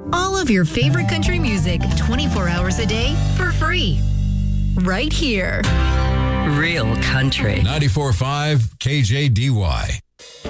All of your favorite country music 24 hours a day for free. Right here. Real country. 94.5 KJDY.